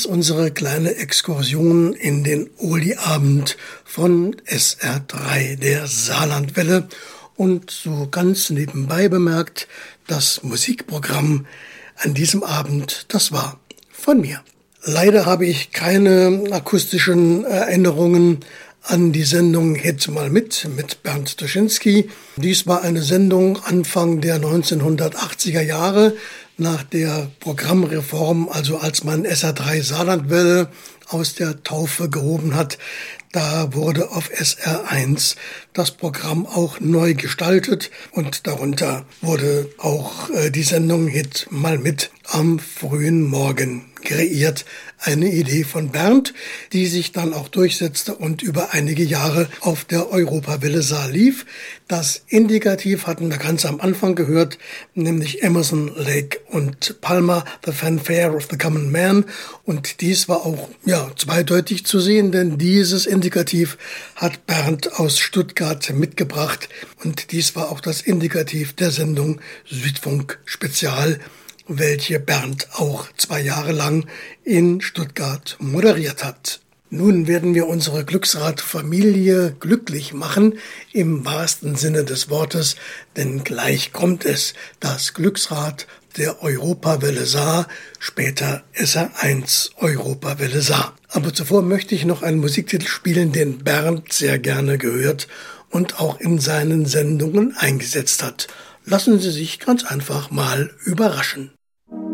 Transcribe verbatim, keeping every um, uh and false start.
eins unsere kleine Exkursion in den Oldie-Abend von S R drei, der Saarlandwelle. Und so ganz nebenbei bemerkt, das Musikprogramm an diesem Abend, das war von mir. Leider habe ich keine akustischen Erinnerungen an die Sendung Hit mal mit, mit Bernd Toschinski. Dies war eine Sendung Anfang der neunzehnhundertachtziger Jahre, nach der Programmreform, also als man S R drei Saarlandwelle aus der Taufe gehoben hat. Da wurde auf S R eins das Programm auch neu gestaltet und darunter wurde auch äh, die Sendung Hit mal mit am frühen Morgen kreiert. Eine Idee von Bernd, die sich dann auch durchsetzte und über einige Jahre auf der Europawelle Saar lief. Das Indikativ hatten wir ganz am Anfang gehört, nämlich Emerson, Lake und Palmer, The Fanfare of the Common Man. Und dies war auch ja zweideutig zu sehen, denn dieses Indikativ hat Bernd aus Stuttgart mitgebracht. Und dies war auch das Indikativ der Sendung Südfunk Spezial, welche Bernd auch zwei Jahre lang in Stuttgart moderiert hat. Nun werden wir unsere Glücksrad-Familie glücklich machen, im wahrsten Sinne des Wortes, denn gleich kommt es, das Glücksrad der Europawelle Saar, später S R eins Europawelle Saar. Aber zuvor möchte ich noch einen Musiktitel spielen, den Bernd sehr gerne gehört und auch in seinen Sendungen eingesetzt hat. Lassen Sie sich ganz einfach mal überraschen.